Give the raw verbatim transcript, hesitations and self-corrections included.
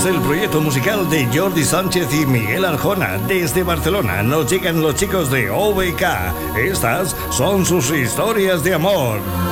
Es el proyecto musical de Jordi Sánchez y Miguel Arjona. Desde Barcelona nos llegan los chicos de O V K. Estas son sus historias de amor.